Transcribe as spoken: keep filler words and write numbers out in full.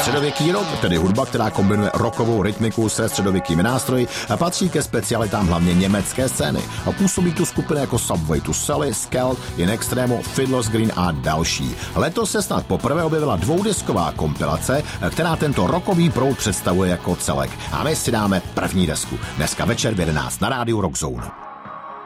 Středověký rock, tedy hudba, která kombinuje rockovou rytmiku se středověkými nástroji, patří ke specialitám hlavně německé scény. A působí tu skupiny jako Subway to Sally, Skelt, In Extremo, Fiddler's Green a další. Letos se snad poprvé objevila dvoudisková kompilace, která tento rockový proud představuje jako celek. A my si dáme první desku. Dneska večer v jedenáct na rádiu Rock Zone.